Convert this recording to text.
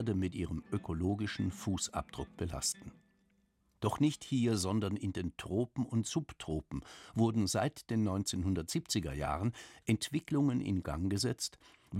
Erde mit ihrem ökologischen Fußabdruck belasten. Doch nicht hier, sondern in den Tropen und Subtropen wurden seit den 1970er Jahren Entwicklungen in Gang gesetzt,